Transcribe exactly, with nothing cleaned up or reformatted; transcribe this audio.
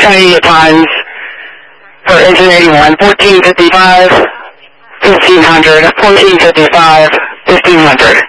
tell you the times for engine eighty-one. fourteen fifty-five, fifteen hundred, fourteen fifty-five, fifteen hundred.